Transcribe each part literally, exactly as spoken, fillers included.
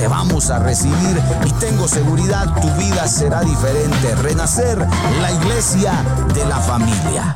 te vamos a recibir y tengo seguridad tu vida será diferente. Renacer, la iglesia de la familia.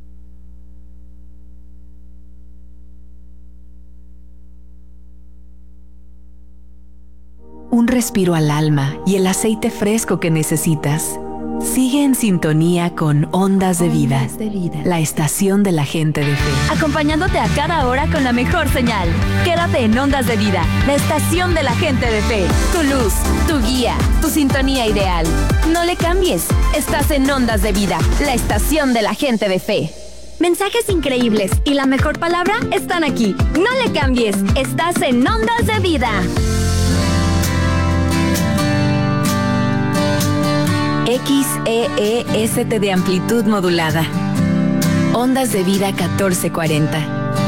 Un respiro al alma y el aceite fresco que necesitas. Sigue en sintonía con Ondas de Vida, la estación de la gente de fe. Acompañándote a cada hora con la mejor señal. Quédate en Ondas de Vida, la estación de la gente de fe. Tu luz, tu guía, tu sintonía ideal. No le cambies, estás en Ondas de Vida, la estación de la gente de fe. Mensajes increíbles y la mejor palabra están aquí. No le cambies, estás en Ondas de Vida. X E E S T de amplitud modulada. Ondas de Vida catorce cuarenta.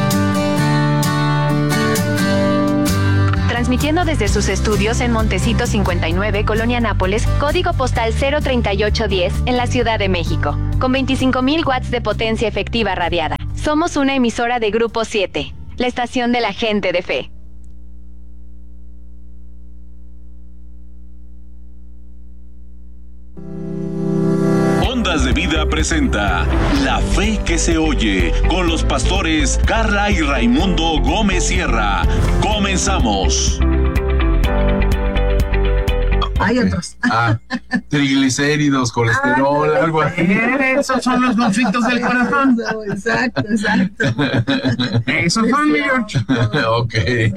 Transmitiendo desde sus estudios en Montecito cincuenta y nueve, Colonia Nápoles, código postal cero treinta y ocho diez, en la Ciudad de México, con veinticinco mil watts de potencia efectiva radiada. Somos una emisora de Grupo siete, la estación de la gente de fe. Ondas de Vida presenta La Fe que se oye con los pastores Carla y Raimundo Gómez Sierra. Comenzamos. Hay otros. Ah, triglicéridos, colesterol, ah, algo así. Esos son los conflictos del corazón. Exacto, exacto. Esos son, mi George. Ok.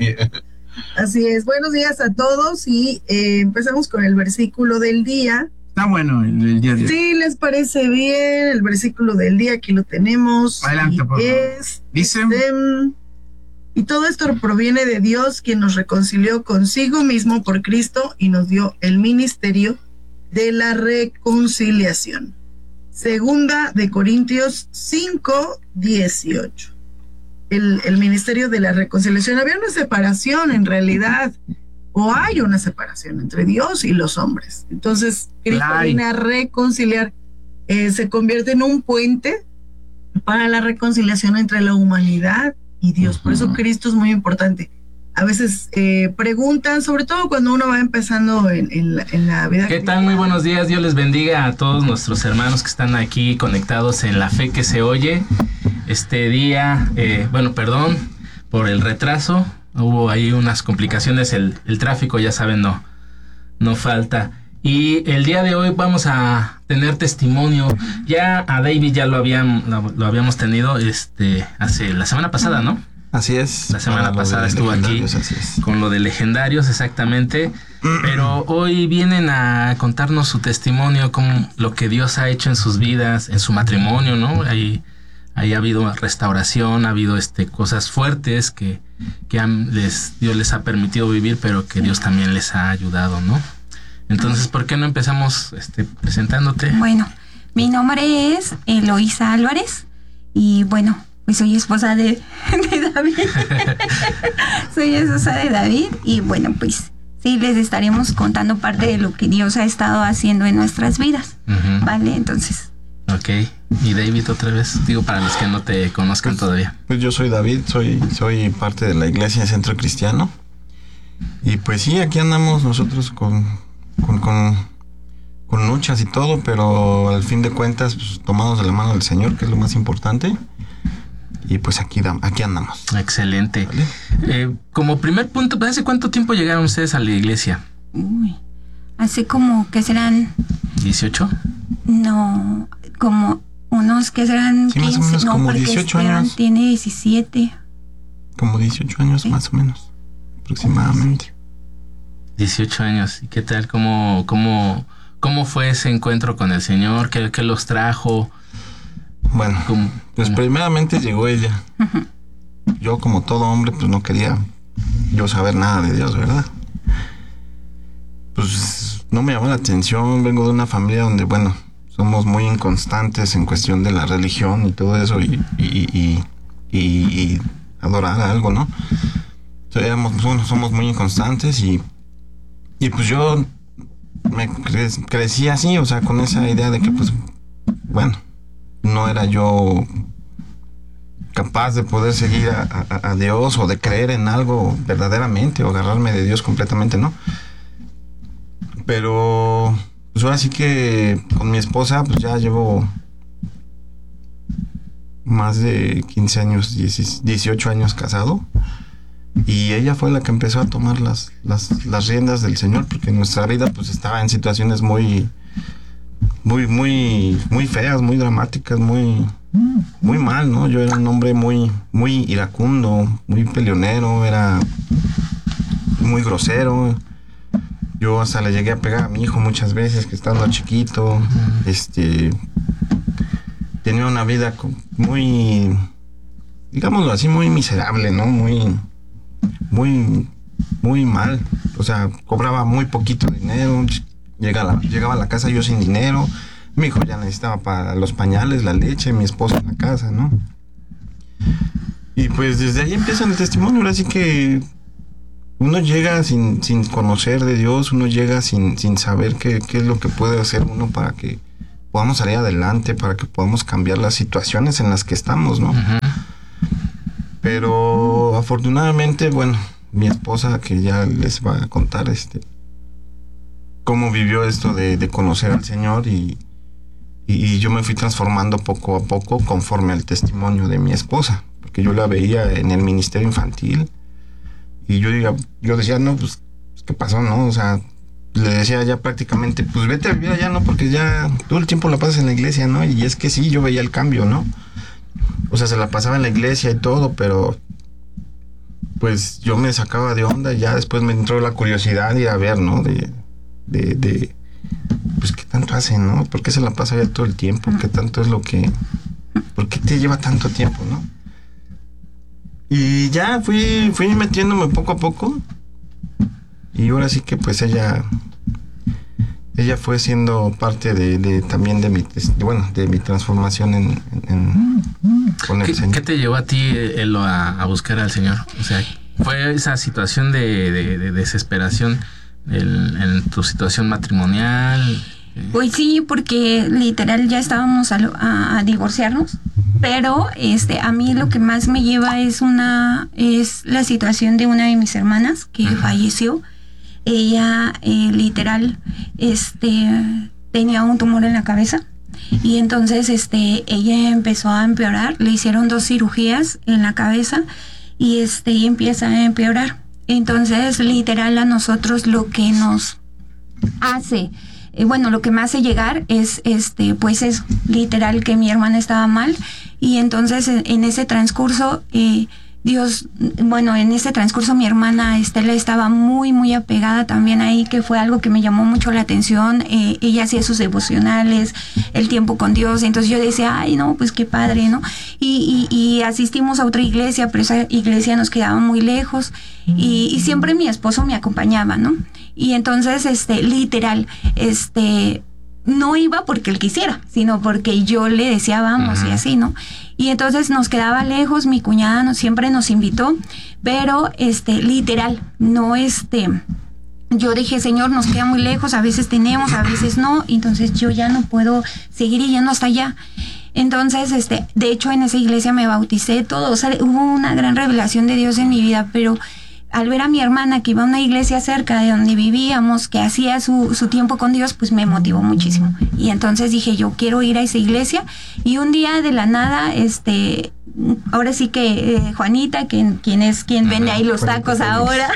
Así es. Buenos días a todos y eh, empezamos con el versículo del día. Está bueno el, el día de hoy. Sí, ¿les parece bien? El versículo del día, aquí lo tenemos. Adelante, por favor. Es, Dice... Este, y todo esto proviene de Dios, quien nos reconcilió consigo mismo por Cristo y nos dio el ministerio de la reconciliación. Segunda de Corintios cinco, dieciocho. El, el ministerio de la reconciliación. Había una separación en realidad, o hay una separación entre Dios y los hombres. Entonces, Cristo viene a reconciliar, eh, se convierte en un puente para la reconciliación entre la humanidad y Dios. Por eso Cristo es muy importante. A veces eh, preguntan, sobre todo cuando uno va empezando en, en, la, en la vida. ¿Qué tal? Muy buenos días. Dios les bendiga a todos nuestros hermanos que están aquí conectados en La Fe que se oye. Este día, eh, bueno, perdón por el retraso. Hubo ahí unas complicaciones, el, el tráfico, ya saben, no, no falta. Y el día de hoy vamos a tener testimonio. Ya a David ya lo, habían, lo, lo habíamos tenido este hace la semana pasada, ¿no? Así es. La semana pasada estuvo aquí con lo de legendarios, exactamente. Pero hoy vienen a contarnos su testimonio, con lo que Dios ha hecho en sus vidas, en su matrimonio, ¿no? Ahí, ahí ha habido restauración, ha habido este cosas fuertes que, que han, les, Dios les ha permitido vivir, pero que Dios también les ha ayudado, ¿no? Entonces, ¿por qué no empezamos este, presentándote? Bueno, mi nombre es Eloísa Álvarez y bueno, pues soy esposa de, de David. Soy esposa de David y bueno, pues sí, les estaremos contando parte de lo que Dios ha estado haciendo en nuestras vidas, uh-huh. ¿Vale? Entonces... Ok, y David otra vez, digo para los que no te conozcan pues, todavía. Pues yo soy David, soy, soy parte de la Iglesia Centro Cristiano y pues sí, aquí andamos nosotros con... Con, con, con luchas y todo, pero al fin de cuentas pues, tomados de la mano del Señor, que es lo más importante, y pues aquí, aquí andamos. Excelente. ¿Vale? Eh, como primer punto, ¿hace cuánto tiempo llegaron ustedes a la iglesia? Uy, hace como, ¿qué serán? ¿dieciocho? No, como unos, ¿qué serán? Sí, más o menos, no, como porque dieciocho Esteban años. Tiene diecisiete. Como dieciocho años, sí. Más o menos, aproximadamente. dieciocho años. ¿Y qué tal? ¿Cómo, cómo, cómo fue ese encuentro con el Señor? ¿Qué, qué los trajo? Bueno, ¿Cómo, pues cómo? primeramente llegó ella. Uh-huh. Yo, como todo hombre, pues no quería yo saber nada de Dios, ¿verdad? Pues no me llamó la atención. Vengo de una familia donde, bueno, somos muy inconstantes en cuestión de la religión y todo eso, y, y, y, y, y adorar a algo, ¿no? Entonces, bueno, somos muy inconstantes y Y pues yo me cre- crecí así, o sea, con esa idea de que, pues, bueno, no era yo capaz de poder seguir a, a, a Dios o de creer en algo verdaderamente o agarrarme de Dios completamente, ¿no? Pero pues ahora sí que con mi esposa pues ya llevo más de quince años, dieciocho años casado, y ella fue la que empezó a tomar las, las, las riendas del Señor, porque nuestra vida pues estaba en situaciones muy muy muy muy feas, muy dramáticas, muy muy mal, ¿no? Yo era un hombre muy muy iracundo, muy peleonero, era muy grosero. Yo hasta le llegué a pegar a mi hijo muchas veces, que estando chiquito. Este tenía una vida muy, digámoslo así, muy miserable, ¿no? Muy muy muy mal. O sea, cobraba muy poquito dinero. Llegaba a la, llegaba a la casa yo sin dinero. Mi hijo ya necesitaba para los pañales, la leche, mi esposa en la casa, ¿no? Y pues desde ahí empieza el testimonio. Ahora sí que uno llega sin, sin conocer de Dios, uno llega sin, sin saber qué, qué es lo que puede hacer uno para que podamos salir adelante, para que podamos cambiar las situaciones en las que estamos, ¿no? Uh-huh. Pero afortunadamente, bueno, mi esposa, que ya les va a contar este cómo vivió esto de, de conocer al Señor, y, y yo me fui transformando poco a poco conforme al testimonio de mi esposa, porque yo la veía en el ministerio infantil y yo, yo decía, no, pues, ¿qué pasó, no? O sea, le decía ya prácticamente, pues vete a vivir allá, ¿no? Porque ya todo el tiempo la pasas en la iglesia, ¿no? Y es que sí, yo veía el cambio, ¿no? O sea, se la pasaba en la iglesia y todo, pero pues yo me sacaba de onda y ya después me entró la curiosidad y a ver, ¿no? De, de, de, pues qué tanto hace, ¿no? ¿Por qué se la pasa ya todo el tiempo? ¿Qué tanto es lo que, por qué te lleva tanto tiempo, ¿no? Y ya fui, fui metiéndome poco a poco, y ahora sí que pues ella, ella fue siendo parte de, de también de mi, de, bueno, de mi transformación en, en con el ¿Qué, Señor. ¿Qué te llevó a ti, Elo, a, a buscar al Señor? O sea, ¿fue esa situación de, de, de desesperación el, en tu situación matrimonial? Pues sí, porque literal ya estábamos a, a, a divorciarnos, pero este a mí lo que más me lleva es una es la situación de una de mis hermanas que uh-huh. falleció. Ella eh, literal este tenía un tumor en la cabeza, y entonces este ella empezó a empeorar. Le hicieron dos cirugías en la cabeza y este y empieza a empeorar. Entonces literal a nosotros lo que nos hace Eh, bueno, lo que me hace llegar es, este, pues es literal que mi hermana estaba mal, y entonces en, en ese transcurso, eh, Dios, bueno, en ese transcurso mi hermana Estela estaba muy, muy apegada también ahí, que fue algo que me llamó mucho la atención. Eh, ella hacía sus devocionales, el tiempo con Dios, entonces yo decía, ay, no, pues qué padre, ¿no? Y, y, y asistimos a otra iglesia, pero esa iglesia nos quedaba muy lejos, y, y siempre mi esposo me acompañaba, ¿no? Y entonces, este, literal, este, no iba porque él quisiera, sino porque yo le decía vamos, uh-huh. y así, ¿no? Y entonces nos quedaba lejos, mi cuñada nos, siempre nos invitó, pero, este, literal, no, este, yo dije, Señor, nos queda muy lejos, a veces tenemos, a veces no, entonces yo ya no puedo seguir yendo hasta allá. Entonces, este, de hecho, en esa iglesia me bauticé todo, o sea, hubo una gran revelación de Dios en mi vida, pero al ver a mi hermana que iba a una iglesia cerca de donde vivíamos, que hacía su, su tiempo con Dios, pues me motivó muchísimo. Y entonces dije, yo quiero ir a esa iglesia. Y un día de la nada, este, ahora sí que eh, Juanita, que, quien es quien vende ahí los tacos ahora,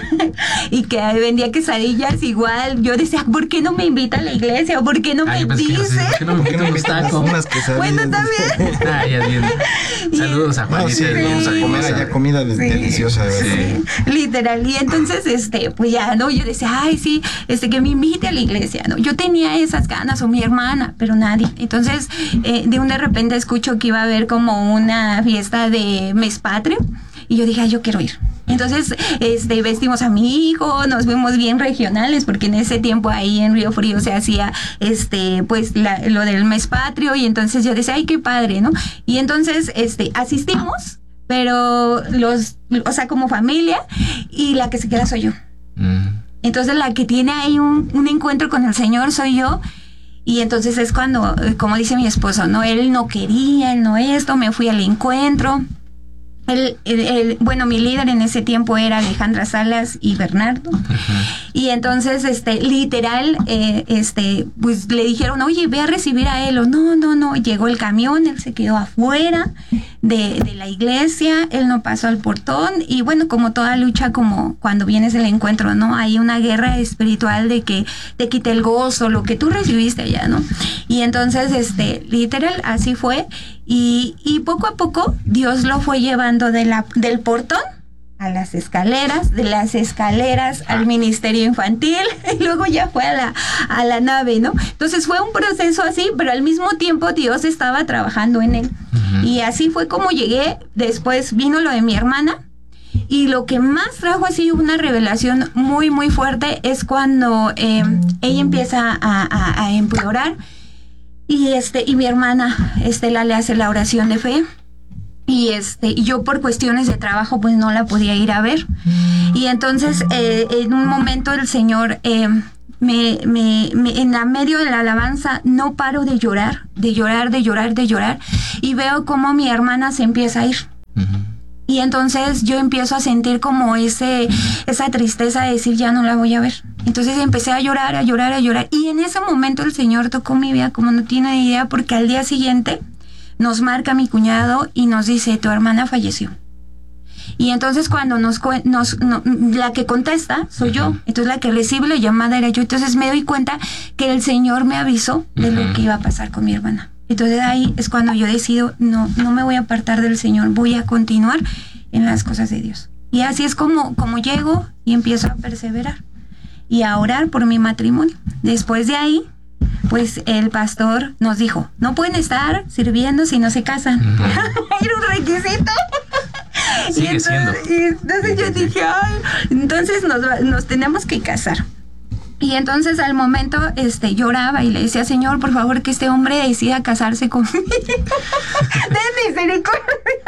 y que vendía quesadillas, igual, yo decía, ¿por qué no me invita a la iglesia? ¿Por qué no me dice? ¿Por qué no me invita los tacos? Unas quesadillas. Bueno, también. Ah, ya bien. Saludos a Juanita. No, sí, sí, vamos a comer allá comida sí. deliciosa, de verdad. Sí. Literal. Y entonces, este, pues ya, ¿no? Yo decía, ay, sí, este, que me invite a la iglesia, ¿no? Yo tenía esas ganas, o mi hermana, pero nadie. Entonces, eh, de un de repente escucho que iba a haber como una fiesta de mes patrio, y yo dije, ay, yo quiero ir. Entonces, este, vestimos a mi hijo, nos fuimos bien regionales, porque en ese tiempo ahí en Río Frío se hacía, este, pues, la, lo del mes patrio, y entonces yo decía, ay, qué padre, ¿no? Y entonces, este, asistimos, pero los, o sea, como familia, y la que se queda soy yo. Mm. Entonces la que tiene ahí un, un encuentro con el Señor soy yo, y entonces es cuando, como dice mi esposo, no, él no quería, él no esto, me fui al encuentro, El, el, el, bueno, mi líder en ese tiempo era Alejandra Salas y Bernardo. Uh-huh. Y entonces, este, literal, eh, este, pues le dijeron, oye, ve a recibir a él. O no, no, no. Llegó el camión, él se quedó afuera de, de la iglesia, él no pasó al portón. Y bueno, como toda lucha, como cuando vienes del encuentro, ¿no? Hay una guerra espiritual de que te quite el gozo, lo que tú recibiste allá, ¿no? Y entonces, este, literal, así fue. Y, y poco a poco Dios lo fue llevando de la, del portón a las escaleras, de las escaleras al ministerio infantil, y luego ya fue a la, a la nave, ¿no? Entonces fue un proceso así, pero al mismo tiempo Dios estaba trabajando en él. Uh-huh. Y así fue como llegué. Después vino lo de mi hermana, y lo que más trajo así una revelación muy, muy fuerte es cuando eh, ella empieza a, a, a empeorar. Y este, y mi hermana Estela le hace la oración de fe. Y este, y yo por cuestiones de trabajo pues no la podía ir a ver. Y entonces eh, en un momento el Señor eh, me, me, me, en la medio de la alabanza no paro de llorar, de llorar, de llorar, de llorar. Y veo cómo mi hermana se empieza a ir. Uh-huh. Y entonces yo empiezo a sentir como ese, esa tristeza de decir, ya no la voy a ver. Entonces empecé a llorar, a llorar, a llorar. Y en ese momento el Señor tocó mi vida como no tiene idea, porque al día siguiente nos marca mi cuñado y nos dice, tu hermana falleció. Y entonces cuando nos, nos no, la que contesta soy yo, entonces la que recibe la llamada era yo. Entonces me doy cuenta que el Señor me avisó de lo que iba a pasar con mi hermana. Entonces ahí es cuando yo decido, no, no me voy a apartar del Señor, voy a continuar en las cosas de Dios. Y así es como, como llego y empiezo a perseverar y a orar por mi matrimonio. Después de ahí, pues el pastor nos dijo, no pueden estar sirviendo si no se casan. Uh-huh. Era un requisito. Sigue y entonces, siendo. Y entonces yo dije, ay, entonces nos, nos tenemos que casar. Y entonces al momento este, lloraba y le decía, Señor, por favor, que este hombre decida casarse conmigo. ¡De misericordia!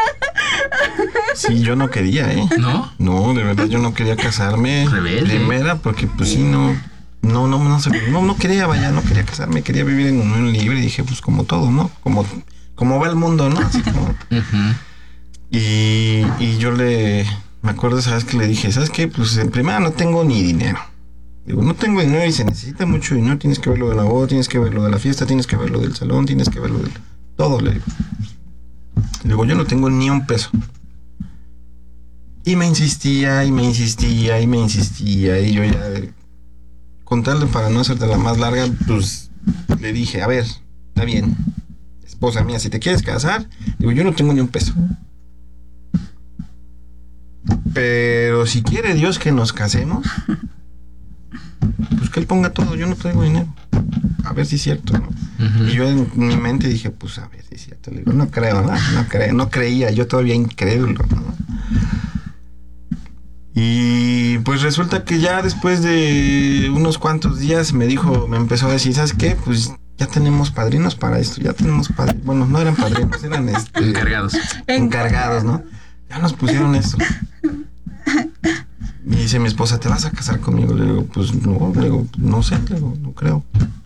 Sí, yo no quería, ¿eh? ¿No? No, de verdad yo no quería casarme. Rebelde. Primera, porque pues sí, no... No, no, no, no, no quería, vaya, no quería casarme, quería vivir en unión libre. Y dije, pues como todo, ¿no? Como, como va el mundo, ¿no? Así como... Uh-huh. Y, y yo le... Me acuerdo, ¿sabes qué? Le dije, ¿sabes qué? Pues en primera no tengo ni dinero. Digo, no tengo dinero y se necesita mucho dinero. Tienes que ver lo de la boda, tienes que ver lo de la fiesta, tienes que ver lo del salón, tienes que ver lo de... Todo, le digo. Le digo, yo no tengo ni un peso. Y me insistía, y me insistía, y me insistía. Y yo ya... Contarle para no hacerte la más larga, pues le dije, a ver, está bien, esposa mía, si te quieres casar, digo, yo no tengo ni un peso. Pero si quiere Dios que nos casemos, pues que Él ponga todo, yo no traigo dinero. A ver si es cierto, ¿no? Uh-huh. Y yo en mi mente dije, pues a ver si es cierto. Le digo, no creo, ¿no? No, cre- no creía, yo todavía incrédulo, ¿no? Y pues resulta que ya después de unos cuantos días me dijo, me empezó a decir, ¿sabes qué? Pues ya tenemos padrinos para esto, ya tenemos padrinos. Bueno, no eran padrinos, eran este, encargados. Encargados, ¿no? Ya nos pusieron esto. Y dice mi esposa, ¿te vas a casar conmigo? Le digo, pues no, le digo, no sé, le digo, no creo.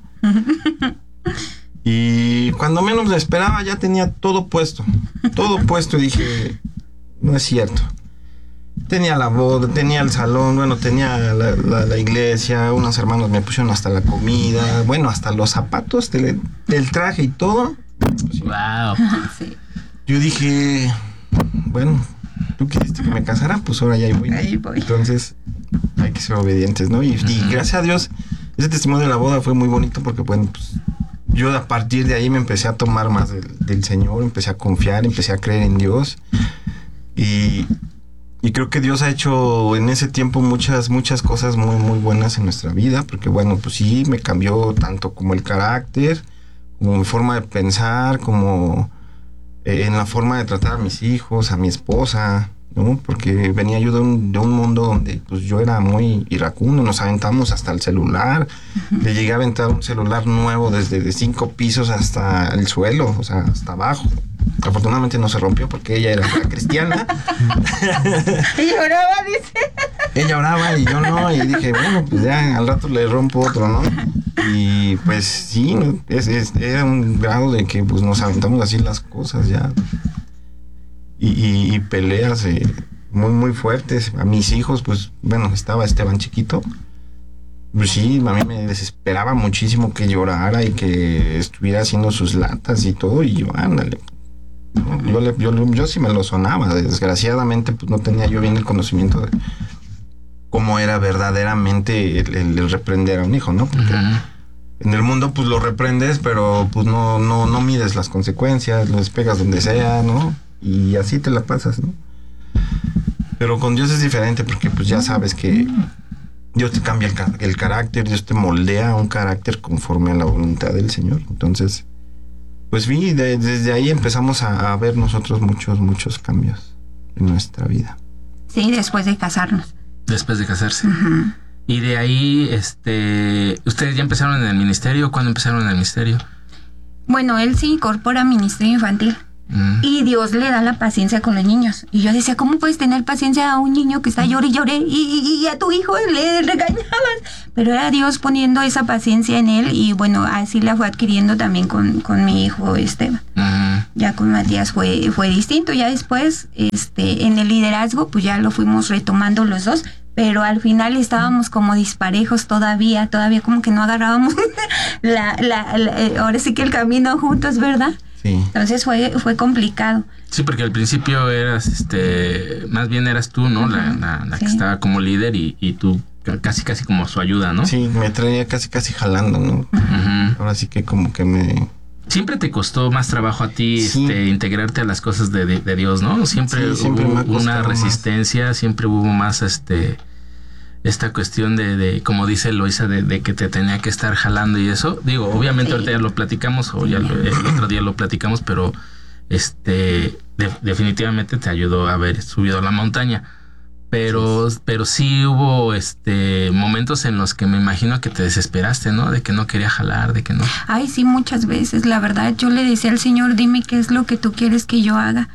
Y cuando menos me esperaba ya tenía todo puesto, todo puesto y dije, no es cierto. Tenía la boda, tenía el salón, bueno, tenía la, la, la iglesia, unos hermanos me pusieron hasta la comida, bueno, hasta los zapatos, del, del traje y todo. Pues, wow. Sí. Yo dije, bueno, tú quisiste que me casara, pues ahora ya ahí voy. Ahí voy. Entonces, hay que ser obedientes, ¿no? Y, uh-huh. y gracias a Dios, ese testimonio de la boda fue muy bonito porque, bueno, pues yo a partir de ahí me empecé a tomar más del, del Señor, empecé a confiar, empecé a creer en Dios. Y... Y creo que Dios ha hecho en ese tiempo muchas, muchas cosas muy, muy buenas en nuestra vida, porque bueno, pues sí, me cambió tanto como el carácter, como mi forma de pensar, como eh, en la forma de tratar a mis hijos, a mi esposa, ¿no? Porque venía yo de un, de un mundo donde pues yo era muy iracundo, nos aventamos hasta el celular, uh-huh. Le llegué a aventar un celular nuevo desde de cinco pisos hasta el suelo, o sea, hasta abajo. Afortunadamente no se rompió porque ella era cristiana. Ella oraba, dice. Ella oraba y yo no, y dije, bueno, pues ya al rato le rompo otro, ¿no? Y pues sí, es, es, era un grado de que pues nos aventamos así las cosas ya. y, y, y peleas eh, muy, muy fuertes. A mis hijos, pues, bueno, estaba Esteban chiquito. Pues sí, a mí me desesperaba muchísimo que llorara y que estuviera haciendo sus latas y todo, y yo, ándale. ¿no? Yo, le, yo, yo sí me lo sonaba. Desgraciadamente, pues no tenía yo bien el conocimiento de cómo era verdaderamente el, el, el reprender a un hijo, ¿no? Porque uh-huh. en el mundo, pues lo reprendes, pero pues no, no, no mides las consecuencias, lo despegas donde sea, ¿no? Y así te la pasas, ¿no? Pero con Dios es diferente, porque pues ya sabes que Dios te cambia el, el carácter, Dios te moldea un carácter conforme a la voluntad del Señor. Entonces, pues vi, de, desde ahí empezamos a, a ver nosotros muchos, muchos cambios en nuestra vida. Sí, después de casarnos. Después de casarse. Uh-huh. Y de ahí, este, ¿ustedes ya empezaron en el ministerio? ¿Cuándo empezaron en el ministerio? Bueno, él se incorpora al ministerio infantil. Mm. Y Dios le da la paciencia con los niños. Y yo decía, ¿cómo puedes tener paciencia a un niño que está llore y llore y, y, y a tu hijo le regañabas? Pero era Dios poniendo esa paciencia en él, y bueno, así la fue adquiriendo también con, con mi hijo Esteban. Mm. Ya con Matías fue, fue distinto. Ya después, este, en el liderazgo, pues ya lo fuimos retomando los dos, pero al final estábamos como disparejos todavía, todavía como que no agarrábamos la, la, la, ahora sí que el camino juntos, ¿verdad? Sí. Entonces fue, fue complicado. Sí, porque al principio eras, este, más bien eras tú, ¿no? Uh-huh. La, la, la sí. que estaba como líder, y, y tú casi, casi como su ayuda, ¿no? Sí, me traía casi, casi jalando, ¿no? Uh-huh. Ahora sí que como que me... Siempre te costó más trabajo a ti, sí. este, integrarte a las cosas de, de, de Dios, ¿no? Siempre, sí, siempre hubo una resistencia, más. Siempre hubo más, este... esta cuestión de, de como dice Eloisa, de, de que te tenía que estar jalando y eso. Digo, obviamente sí. ahorita ya lo platicamos, o ya lo, el otro día lo platicamos, pero este de, definitivamente te ayudó a haber subido a la montaña. Pero, sí. pero sí hubo este momentos en los que me imagino que te desesperaste, ¿no? De que no quería jalar, de que no. Ay, sí, muchas veces. La verdad, yo le decía al Señor, dime qué es lo que tú quieres que yo haga.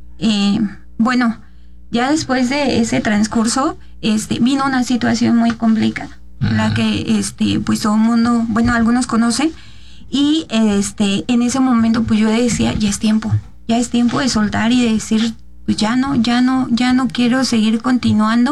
Eh, bueno, ya después de ese transcurso, este, vino una situación muy complicada, uh-huh. la que, este, pues todo el mundo, bueno, algunos conocen, y este, en ese momento, pues yo decía, ya es tiempo, ya es tiempo de soltar y de decir, pues ya no, ya no, ya no quiero seguir continuando.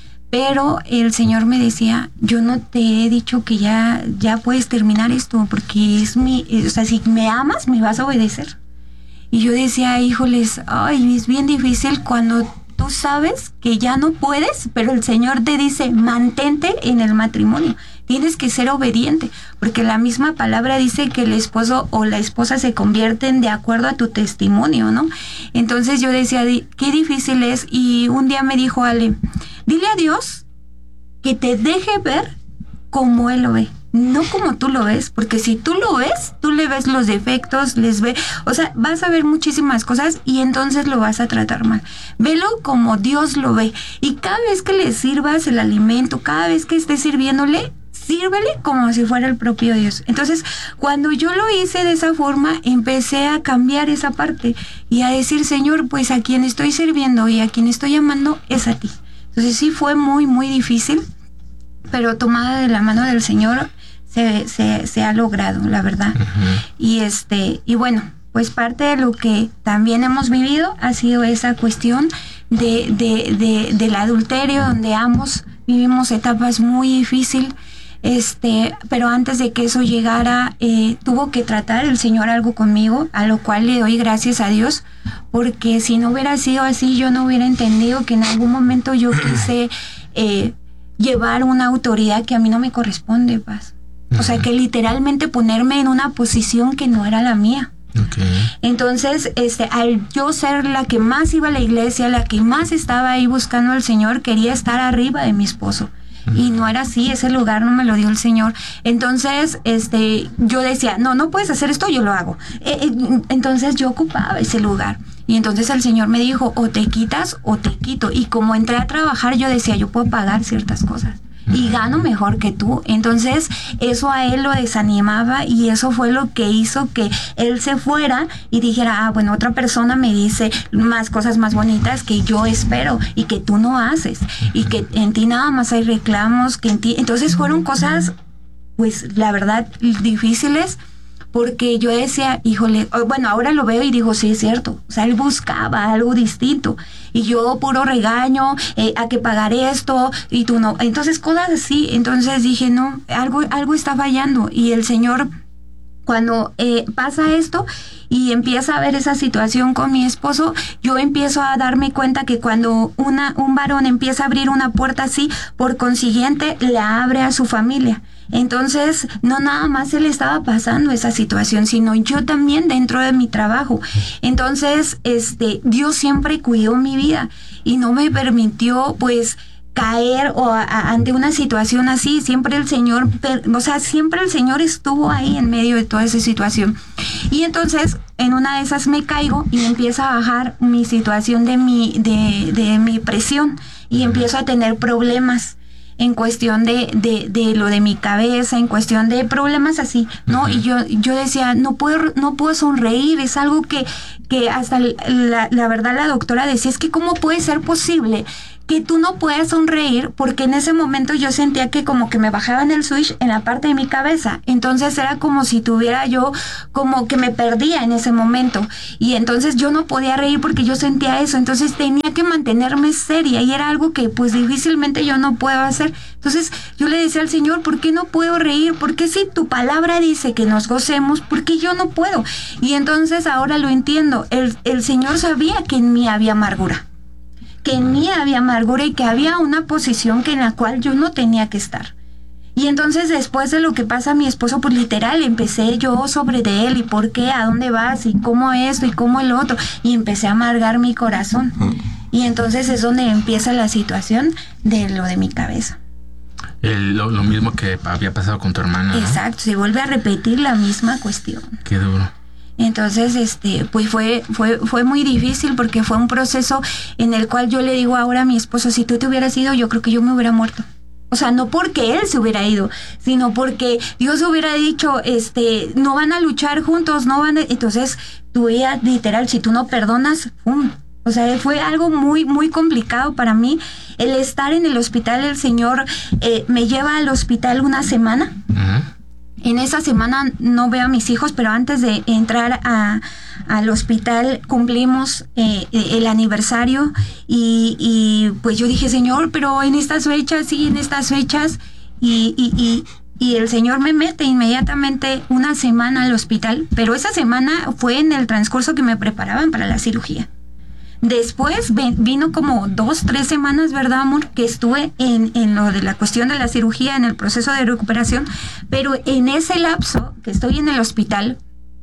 Pero el Señor me decía, yo no te he dicho que ya, ya puedes terminar esto, porque es mi, o sea, si me amas, me vas a obedecer. Y yo decía, híjoles, ay, es bien difícil cuando tú sabes que ya no puedes, pero el Señor te dice, mantente en el matrimonio. Tienes que ser obediente, porque la misma palabra dice que el esposo o la esposa se convierten de acuerdo a tu testimonio, ¿no? Entonces yo decía, qué difícil es. Y un día me dijo Ale, dile a Dios que te deje ver como Él lo ve, no como tú lo ves, porque si tú lo ves, tú le ves los defectos, les ve, o sea, vas a ver muchísimas cosas y entonces lo vas a tratar mal. Velo como Dios lo ve, y cada vez que le sirvas el alimento, cada vez que estés sirviéndole, sírvele como si fuera el propio Dios. Entonces, cuando yo lo hice de esa forma, empecé a cambiar esa parte y a decir, Señor, pues a quien estoy sirviendo y a quien estoy amando es a ti. Entonces sí fue muy, muy difícil, pero tomada de la mano del Señor se, se, se ha logrado, la verdad. Uh-huh. Y este, y bueno, pues parte de lo que también hemos vivido ha sido esa cuestión de, de, de, del adulterio, donde ambos vivimos etapas muy difíciles. Este, pero antes de que eso llegara, eh, tuvo que tratar el Señor algo conmigo, a lo cual le doy gracias a Dios, porque si no hubiera sido así, yo no hubiera entendido que en algún momento yo quise eh, llevar una autoridad que a mí no me corresponde, Paz. O sea, que literalmente ponerme en una posición que no era la mía. Okay. Entonces, este, al yo ser la que más iba a la iglesia, la que más estaba ahí buscando al Señor, quería estar arriba de mi esposo. Y no era así, ese lugar no me lo dio el Señor. Entonces, este, yo decía, no, no puedes hacer esto, yo lo hago. Eh, eh, entonces yo ocupaba ese lugar. Y entonces el Señor me dijo, o te quitas o te quito. Y como entré a trabajar, yo decía, yo puedo pagar ciertas cosas y gano mejor que tú. Entonces eso a él lo desanimaba, y eso fue lo que hizo que él se fuera y dijera, ah, bueno, otra persona me dice más cosas más bonitas que yo espero y que tú no haces, y que en ti nada más hay reclamos, que en ti... Entonces fueron cosas, pues la verdad, difíciles, porque yo decía, híjole, bueno, ahora lo veo y digo, sí, es cierto, o sea, él buscaba algo distinto, y yo puro regaño, eh, a que pagar esto, y tú no, entonces cosas así, entonces dije, no, algo, algo está fallando, y el Señor, cuando eh, pasa esto y empieza a ver esa situación con mi esposo, yo empiezo a darme cuenta que cuando una, un varón empieza a abrir una puerta así, por consiguiente, le abre a su familia. Entonces, no nada más se le estaba pasando esa situación, sino yo también dentro de mi trabajo. Entonces, este, Dios siempre cuidó mi vida y no me permitió, pues, caer o a, a, ante una situación así. Siempre el Señor, o sea, siempre el Señor estuvo ahí en medio de toda esa situación. Y entonces, en una de esas me caigo y empieza a bajar mi situación de mi, de, de mi presión y empiezo a tener problemas en cuestión de, de, de lo de mi cabeza, en cuestión de problemas así, ¿no? Uh-huh. Y yo, yo decía, no puedo, no puedo sonreír, es algo que, que hasta la, la verdad la doctora decía, es que ¿cómo puede ser posible que tú no puedas sonreír? Porque en ese momento yo sentía que como que me bajaban el switch en la parte de mi cabeza, entonces era como si tuviera yo, como que me perdía en ese momento, y entonces yo no podía reír porque yo sentía eso, entonces tenía que mantenerme seria, y era algo que pues difícilmente yo no puedo hacer. Entonces yo le decía al Señor, ¿por qué no puedo reír? ¿Por qué si tu palabra dice que nos gocemos, por qué yo no puedo? Y entonces ahora lo entiendo, el, el Señor sabía que en mí había amargura, que en mí había amargura y que había una posición que en la cual yo no tenía que estar. Y entonces después de lo que pasa a mi esposo, pues literal, empecé yo sobre de él, y por qué, a dónde vas, y cómo esto, y cómo el otro, y empecé a amargar mi corazón. Y entonces es donde empieza la situación de lo de mi cabeza. El, lo, lo mismo que había pasado con tu hermana, ¿no? Exacto, se vuelve a repetir la misma cuestión. Qué duro. Entonces, este, pues fue, fue, fue muy difícil, porque fue un proceso en el cual yo le digo ahora a mi esposo, si tú te hubieras ido, yo creo que yo me hubiera muerto. O sea, no porque él se hubiera ido, sino porque Dios hubiera dicho, este, no van a luchar juntos, no van a... Entonces, tu vida, literal, si tú no perdonas, ¡pum! O sea, fue algo muy, muy complicado para mí. El estar en el hospital, el Señor eh, me lleva al hospital una semana. Uh-huh. En esa semana no veo a mis hijos, pero antes de entrar a, al hospital cumplimos eh, el aniversario, y, y pues yo dije, Señor, pero en estas fechas, sí, en estas fechas, y, y, y, y el Señor me mete inmediatamente una semana al hospital, pero esa semana fue en el transcurso que me preparaban para la cirugía. Después vino como dos, tres semanas, ¿verdad, amor? Que estuve en, en lo de la cuestión de la cirugía, en el proceso de recuperación, pero en ese lapso que estoy en el hospital,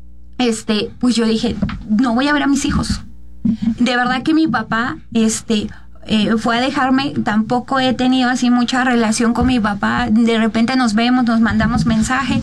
este, pues yo dije, no voy a ver a mis hijos. De verdad que mi papá, este... Eh, fue a dejarme, tampoco he tenido así mucha relación con mi papá, de repente nos vemos, nos mandamos mensaje,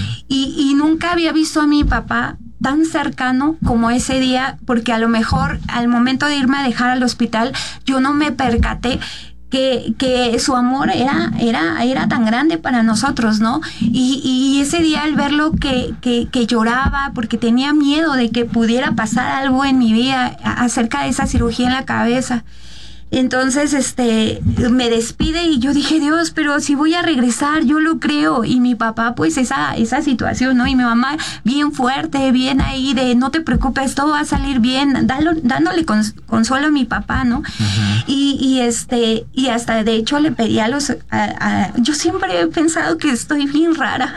y, y nunca había visto a mi papá tan cercano como ese día, porque a lo mejor al momento de irme a dejar al hospital, yo no me percaté que, que su amor era, era, era tan grande para nosotros, ¿no? Y, y ese día al verlo que, que, que lloraba porque tenía miedo de que pudiera pasar algo en mi vida acerca de esa cirugía en la cabeza. Entonces, este, me despide y yo dije, Dios, pero si voy a regresar, yo lo creo. Y mi papá, pues, esa, esa situación, ¿no? Y mi mamá, bien fuerte, bien ahí, de no te preocupes, todo va a salir bien, dalo, dándole cons, consuelo a mi papá, ¿no? Uh-huh. Y, y este, y hasta de hecho le pedí a los, a, a, yo siempre he pensado que estoy bien rara.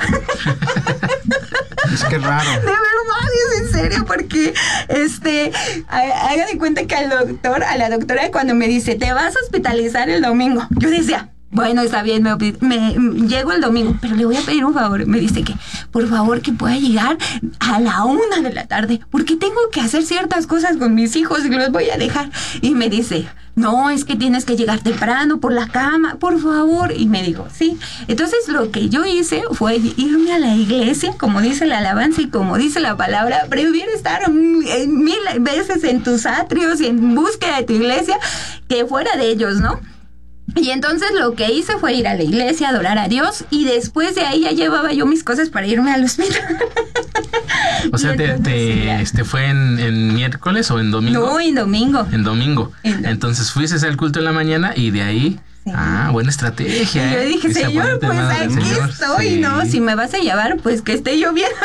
Es que raro. De verdad, es en serio, porque, este, haga de cuenta que al doctor, a la doctora cuando me dice, te vas a hospitalizar el domingo, yo decía, bueno, está bien, me, me, me llego el domingo, pero le voy a pedir un favor. Me dice que, por favor, que pueda llegar a la una de la tarde, porque tengo que hacer ciertas cosas con mis hijos y los voy a dejar. Y me dice, no, es que tienes que llegar temprano por la cama, por favor. Y me dijo, sí. Entonces lo que yo hice fue irme a la iglesia, como dice la alabanza y como dice la palabra. Prefiero estar mil veces en tus atrios y en búsqueda de tu iglesia que fuera de ellos, ¿no? Y entonces lo que hice fue ir a la iglesia, adorar a Dios, y después de ahí ya llevaba yo mis cosas para irme al hospital. O sea, te, te este fue en, en miércoles o en domingo. No, en domingo. En domingo. En domingo. Entonces fuiste al culto en la mañana y de ahí Sí. Ah, buena estrategia. Y yo dije, Ese Señor, apoyarte, pues hermana, del aquí Señor. estoy, Sí. ¿no? Si me vas a llevar, pues que esté lloviendo.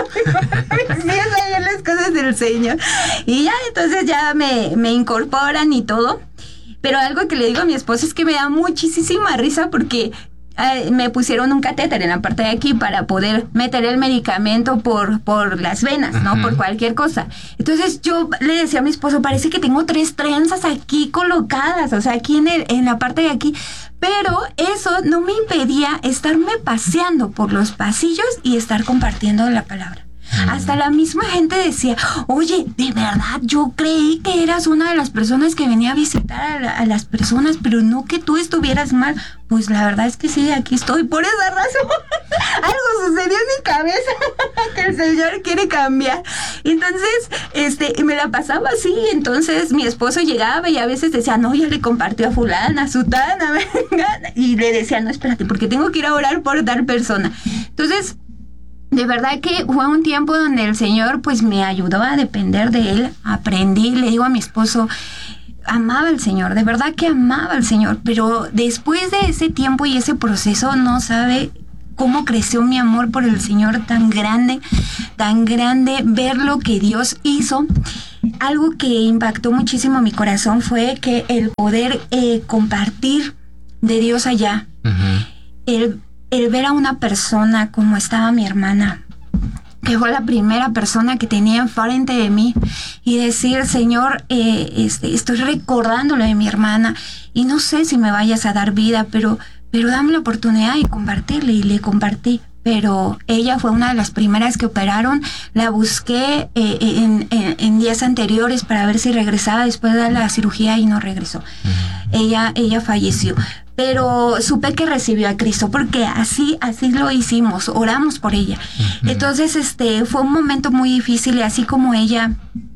Sí, bien las cosas del Señor. Y ya, entonces ya me, me incorporan y todo. Pero algo que le digo a mi esposo es que me da muchísima risa porque eh, me pusieron un catéter en la parte de aquí para poder meter el medicamento por, por las venas, ¿no? Uh-huh. Por cualquier cosa. Entonces yo le decía a mi esposo, parece que tengo tres trenzas aquí colocadas, o sea, aquí en, el, en la parte de aquí. Pero eso no me impedía estarme paseando por los pasillos y estar compartiendo la palabra. Hasta la misma gente decía, oye, de verdad, yo creí que eras una de las personas que venía a visitar a, la, a las personas, pero no que tú estuvieras mal. Pues la verdad es que sí, aquí estoy. Por esa razón, algo sucedió en mi cabeza que el Señor quiere cambiar. Entonces, este, me la pasaba así. Entonces, mi esposo llegaba y a veces decía, no, ya le compartió a fulana, a sutana, venga. Y le decía, no, espérate, porque tengo que ir a orar por tal persona. Entonces, de verdad que fue un tiempo donde el Señor pues me ayudó a depender de Él, aprendí, le digo a mi esposo, amaba al Señor, de verdad que amaba al Señor, pero después de ese tiempo y ese proceso no sabe cómo creció mi amor por el Señor tan grande, tan grande, ver lo que Dios hizo. Algo que impactó muchísimo mi corazón fue que el poder eh, compartir de Dios allá, uh-huh. el El ver a una persona como estaba mi hermana, que fue la primera persona que tenía enfrente de mí, y decir, Señor, eh, este, estoy recordándolo de mi hermana, y no sé si me vayas a dar vida, pero, pero dame la oportunidad de compartirle, y le compartí. Pero ella fue una de las primeras que operaron. La busqué eh, en, en, en días anteriores para ver si regresaba después de la cirugía y no regresó. Uh-huh. Ella, ella falleció. Pero supe que recibió a Cristo porque así, así lo hicimos, oramos por ella. Uh-huh. Entonces, este, fue un momento muy difícil y así como ella,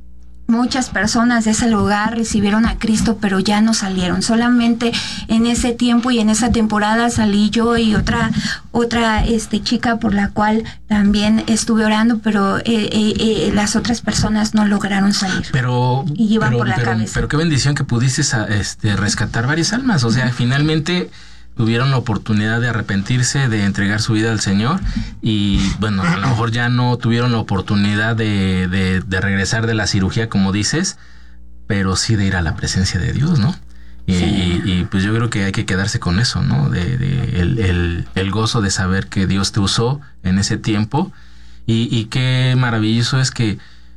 muchas personas de ese lugar recibieron a Cristo, pero ya no salieron. Solamente en ese tiempo y en esa temporada salí yo y otra otra este chica por la cual también estuve orando, pero eh, eh, eh, las otras personas no lograron salir. Pero y iban pero, por la pero, cabeza. Pero qué bendición que pudiste este, rescatar varias almas. O sea, uh-huh. finalmente tuvieron la oportunidad de arrepentirse, de entregar su vida al Señor y bueno, a lo mejor ya no tuvieron la oportunidad de, de, de regresar de la cirugía como dices, pero sí de ir a la presencia de Dios, ¿no? Y, sí. y, y pues yo creo que hay que quedarse con eso, ¿no? De, de el, el, el gozo de saber que Dios te usó en ese tiempo y, y qué maravilloso es que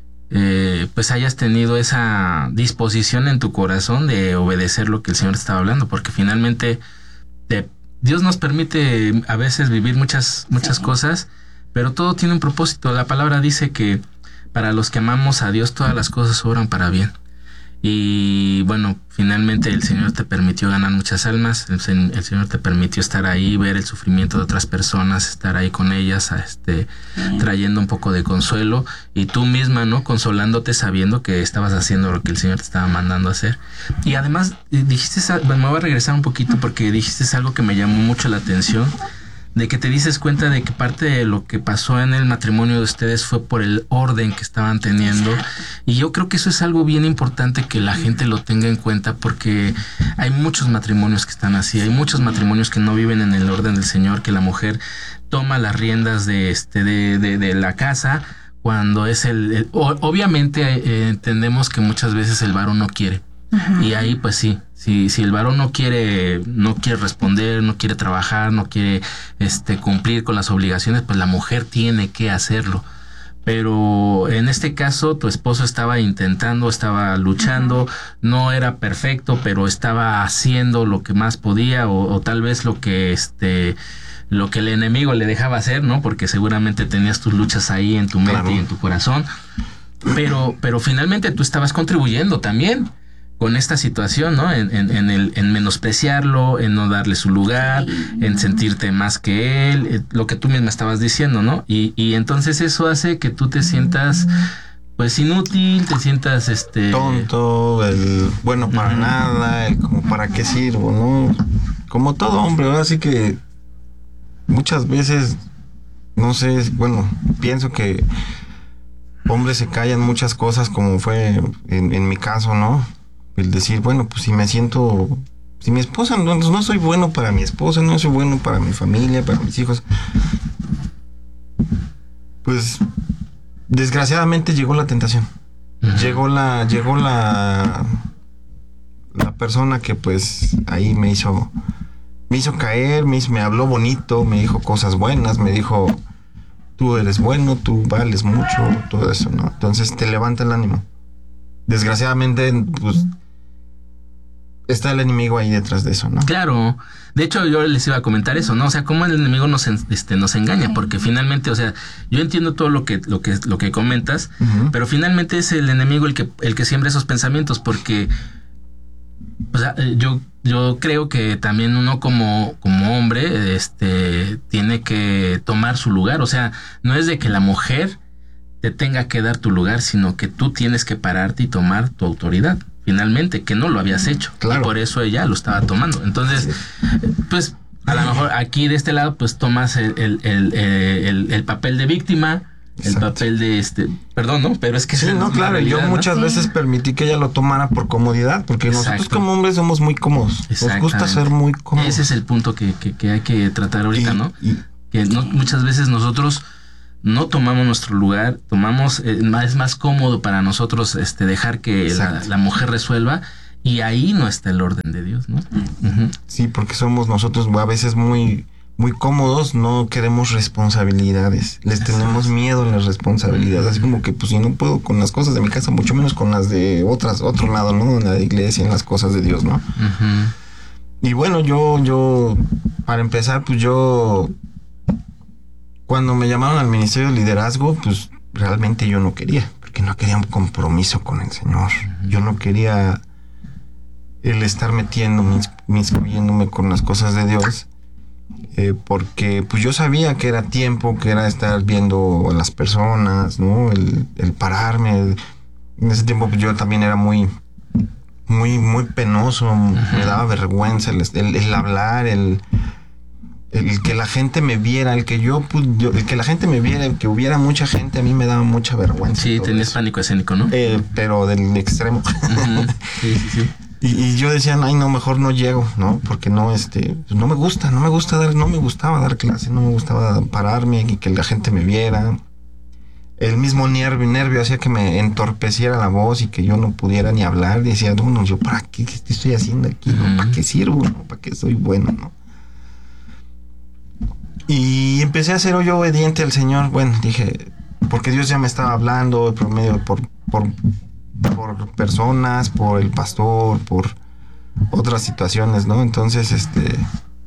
eh, pues hayas tenido esa disposición en tu corazón de obedecer lo que el Señor te estaba hablando, porque finalmente De, Dios nos permite a veces vivir muchas muchas sí. cosas, pero todo tiene un propósito. La palabra dice que para los que amamos a Dios todas las cosas obran para bien. Y bueno, finalmente el Señor te permitió ganar muchas almas, el, el Señor te permitió estar ahí, ver el sufrimiento de otras personas, estar ahí con ellas, este, sí. trayendo un poco de consuelo y tú misma, ¿no? Consolándote sabiendo que estabas haciendo lo que el Señor te estaba mandando a hacer. Y además dijiste, bueno, me voy a regresar un poquito porque dijiste algo que me llamó mucho la atención, de que te dices cuenta de que parte de lo que pasó en el matrimonio de ustedes fue por el orden que estaban teniendo. Y yo creo que eso es algo bien importante que la gente lo tenga en cuenta porque hay muchos matrimonios que están así, hay muchos matrimonios que no viven en el orden del Señor, que la mujer toma las riendas de este de, de, de la casa cuando es el... el obviamente eh, entendemos que muchas veces el varón no quiere. Uh-huh. Y ahí pues sí, si, si el varón no quiere, no quiere responder, no quiere trabajar, no quiere este cumplir con las obligaciones, pues la mujer tiene que hacerlo. Pero en este caso tu esposo estaba intentando, estaba luchando, uh-huh. no era perfecto, pero estaba haciendo lo que más podía, o, o tal vez lo que este lo que el enemigo le dejaba hacer, ¿no? Porque seguramente tenías tus luchas ahí en tu mente claro. y en tu corazón. Pero, pero finalmente tú estabas contribuyendo también con esta situación, ¿no? En, en, en, el, en menospreciarlo, en no darle su lugar, sí. en sentirte más que él, eh, lo que tú misma estabas diciendo, ¿no? Y, y entonces eso hace que tú te sientas, pues, inútil, te sientas, este... tonto, el bueno para uh-huh. nada, el como para qué sirvo, ¿no? Como todo hombre, ahora sí que muchas veces, no sé, bueno, pienso que hombres se callan muchas cosas como fue en, en mi caso, ¿no? El decir, bueno, pues si me siento Si mi esposa, no, no soy bueno para mi esposa, no soy bueno para mi familia, para mis hijos. Pues, desgraciadamente llegó la tentación. Uh-huh. Llegó la, llegó la, la persona que pues ahí me hizo, me hizo caer, me, hizo, me habló bonito, me dijo cosas buenas, me dijo, tú eres bueno, tú vales mucho, todo eso, ¿no? Entonces te levanta el ánimo. Desgraciadamente, pues, está el enemigo ahí detrás de eso, ¿no? Claro. De hecho, yo les iba a comentar eso, ¿no? O sea, cómo el enemigo nos, este, nos engaña, porque finalmente, o sea, yo entiendo todo lo que, lo que, lo que comentas, uh-huh. pero finalmente es el enemigo el que, el que siembra esos pensamientos, porque, o sea, yo, yo creo que también uno como, como hombre, este, tiene que tomar su lugar. O sea, no es de que la mujer te tenga que dar tu lugar, sino que tú tienes que pararte y tomar tu autoridad. Finalmente, que no lo habías hecho. Claro. Y por eso ella lo estaba tomando. Entonces, sí. pues, a lo mejor aquí de este lado, pues tomas el, el, el, el, el papel de víctima, Exacto. el papel de este, perdón, ¿no? Pero es que sí, no, claro, realidad, yo muchas ¿no? veces permití que ella lo tomara por comodidad, porque Exacto. nosotros como hombres somos muy cómodos. Nos gusta ser muy cómodos. Ese es el punto que, que, que hay que tratar ahorita, y, ¿no? Y, que no, muchas veces nosotros no tomamos nuestro lugar, tomamos, eh, es más cómodo para nosotros este dejar que la, la mujer resuelva, y ahí no está el orden de Dios, ¿no? Uh-huh. Sí, porque somos nosotros a veces muy, muy cómodos, no queremos responsabilidades, les Eso tenemos es. miedo a las responsabilidades, uh-huh. así como que pues si no puedo con las cosas de mi casa, mucho menos con las de otras, otro lado, ¿no? En la iglesia, en las cosas de Dios, ¿no? Uh-huh. Y bueno, yo, yo, para empezar, pues yo... Cuando me llamaron al ministerio de liderazgo, pues realmente yo no quería, porque no quería un compromiso con el Señor. Yo no quería el estar metiéndome, inscribiéndome con las cosas de Dios, eh, porque pues yo sabía que era tiempo, que era estar viendo a las personas, ¿no? El, el pararme. En ese tiempo pues yo también era muy, muy, muy penoso, uh-huh. me daba vergüenza el, el, el hablar, el... El que la gente me viera, el que yo, pues, yo, el que la gente me viera, el que hubiera mucha gente, a mí me daba mucha vergüenza. Sí, tenías eso. Pánico escénico, ¿no? Eh, pero del extremo. Uh-huh. Sí, sí, sí. Y, y yo decía, ay, no, mejor no llego, ¿no? Porque no, este, pues no me gusta, no me gusta dar, no me gustaba dar clase, no me gustaba pararme y que la gente me viera. El mismo nervio, nervio hacía que me entorpeciera la voz y que yo no pudiera ni hablar. Y decía, no, no, yo, ¿para qué, qué estoy haciendo aquí? Uh-huh. ¿No? ¿Para qué sirvo? ¿No? ¿Para qué soy bueno? ¿No? Y empecé a ser yo obediente al Señor. Bueno, dije, porque Dios ya me estaba hablando por medio, por, por, por personas, por el pastor, por otras situaciones, ¿no? Entonces, este,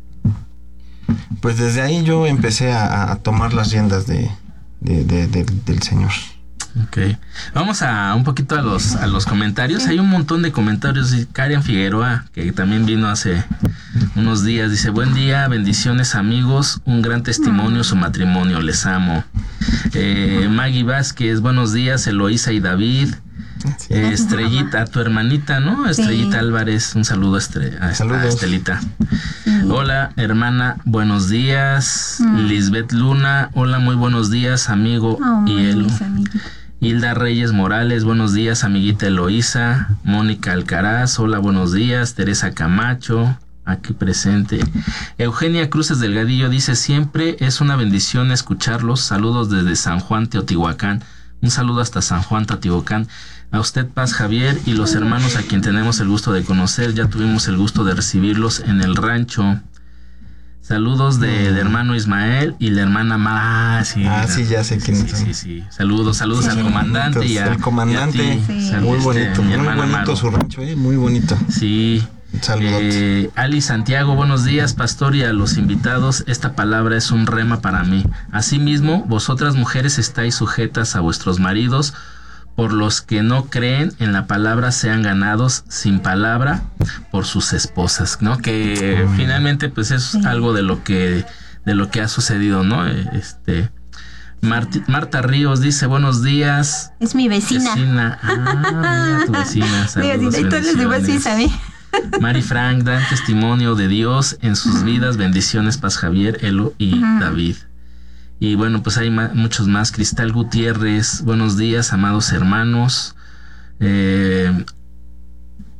pues desde ahí yo empecé a, a tomar las riendas de, de, de, de, del Señor. Ok, vamos a un poquito a los a los comentarios. Hay un montón de comentarios. Karen Figueroa, que también vino hace unos días, dice: buen día, bendiciones amigos, un gran testimonio su matrimonio, les amo. eh, Maggie Vázquez, buenos días Eloísa y David. eh, Estrellita, tu hermanita, ¿no? Estrellita sí. Álvarez, un saludo a, Estre- a, a Estelita. Sí. Hola hermana, buenos días. mm. Lisbeth Luna, hola, muy buenos días amigo. Oh, y él Hilda Reyes Morales, buenos días, amiguita Eloísa. Mónica Alcaraz, hola, buenos días. Teresa Camacho, aquí presente. Eugenia Cruces Delgadillo dice: siempre es una bendición escucharlos. Saludos desde San Juan, Teotihuacán. Un saludo hasta San Juan, Teotihuacán. A usted, Paz Javier, y los hermanos a quien tenemos el gusto de conocer. Ya tuvimos el gusto de recibirlos en el rancho. Saludos de, de hermano Ismael y la hermana Mara. Ah, sí, ah, sí, ya sé quién es. Sí, sí, sí. Saludos, saludos sí, al comandante y a, el comandante. Y a ti. Sí. Muy bonito, muy bonito Maro. Su rancho, eh, muy bonito. Sí. Saludos. Eh, Ali Santiago, buenos días, pastor, y a los invitados. Esta palabra es un rema para mí. Asimismo, vosotras mujeres estáis sujetas a vuestros maridos, por los que no creen en la palabra sean ganados sin palabra por sus esposas, ¿no? Que mm. finalmente pues es sí. algo de lo que de lo que ha sucedido, ¿no? Este Marti, Marta Ríos dice: buenos días. Es mi vecina. Vecina. Ah, mira, tu vecina. Saludos, y todos los demás sí saben. Mari Frank, dan testimonio de Dios en sus vidas. Bendiciones, Paz Javier, Elo y uh-huh. David. Y bueno, pues hay ma- muchos más. Cristal Gutiérrez, buenos días, amados hermanos. Eh,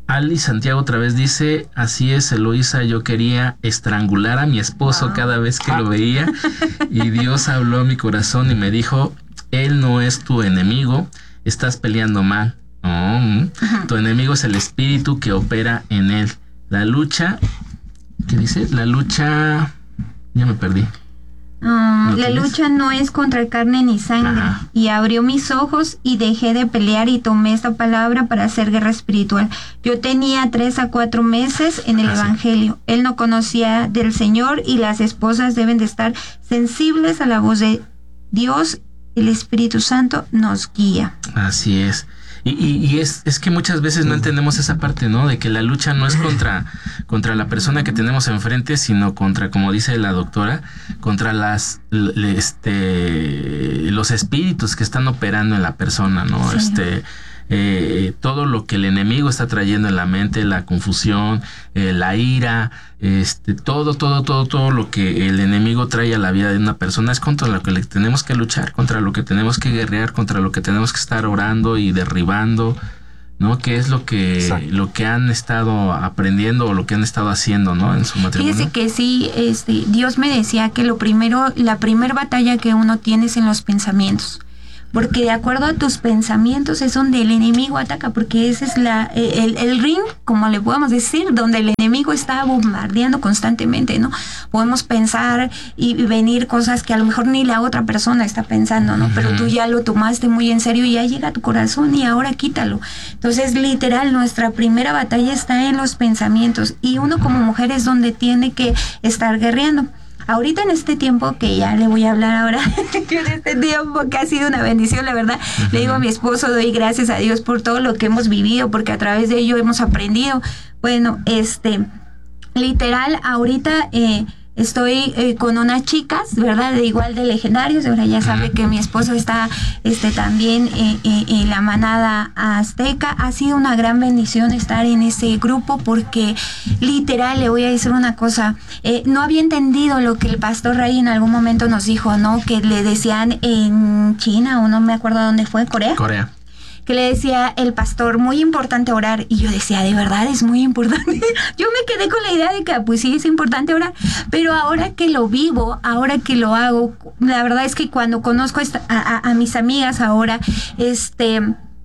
Ali Santiago otra vez dice, así es, Eloísa, yo quería estrangular a mi esposo wow. cada vez que lo veía y Dios habló a mi corazón y me dijo, él no es tu enemigo, estás peleando mal. Oh, uh-huh. Tu enemigo es el espíritu que opera en él. La lucha, ¿qué dice? La lucha, ya me perdí. Uh, la lucha no es contra carne ni sangre. Ajá. Y abrió mis ojos y dejé de pelear y tomé esta palabra para hacer guerra espiritual. Yo tenía tres a cuatro meses en el ah, evangelio. Sí. Él no conocía del Señor y las esposas deben de estar sensibles a la voz de Dios. El Espíritu Santo nos guía. Así es. Y, y, y es, es que muchas veces no entendemos esa parte, ¿no? De que la lucha no es contra, contra la persona que tenemos enfrente, sino contra, como dice la doctora, contra las este los espíritus que están operando en la persona, ¿no? Sí. Este eh, todo lo que el enemigo está trayendo en la mente, la confusión, eh, la ira, este, todo, todo, todo, todo lo que el enemigo trae a la vida de una persona es contra lo que le tenemos que luchar, contra lo que tenemos que guerrear, contra lo que tenemos que estar orando y derribando, ¿no? Que es lo que Exacto. lo que han estado aprendiendo o lo que han estado haciendo, ¿no? En su matrimonio. Fíjese que sí, este, Dios me decía que lo primero, la primer batalla que uno tiene es en los pensamientos. Porque de acuerdo a tus pensamientos es donde el enemigo ataca, porque ese es la el, el ring, como le podemos decir, donde el enemigo está bombardeando constantemente, ¿no? Podemos pensar y, y venir cosas que a lo mejor ni la otra persona está pensando, ¿no? Uh-huh. Pero tú ya lo tomaste muy en serio y ya llega a tu corazón y ahora quítalo. Entonces, literal, nuestra primera batalla está en los pensamientos y uno como mujer es donde tiene que estar guerreando. Ahorita en este tiempo, que ya le voy a hablar ahora, en este tiempo que ha sido una bendición, la verdad, uh-huh. le digo a mi esposo, doy gracias a Dios por todo lo que hemos vivido, porque a través de ello hemos aprendido. Bueno, este, literal, ahorita eh, estoy eh, con unas chicas, ¿verdad? De igual de legendarios, ahora ya sabe que mi esposo está este también eh, eh, en la manada azteca. Ha sido una gran bendición estar en ese grupo porque literal, le voy a decir una cosa, eh, no había entendido lo que el pastor Ray en algún momento nos dijo, ¿no? Que le decían en China o no me acuerdo dónde fue, Corea. Corea. Que le decía el pastor, muy importante orar. Y yo decía, de verdad es muy importante. Yo me quedé con la idea de que pues sí es importante orar, pero ahora que lo vivo, ahora que lo hago, la verdad es que cuando conozco esta, a, a, a mis amigas ahora, este...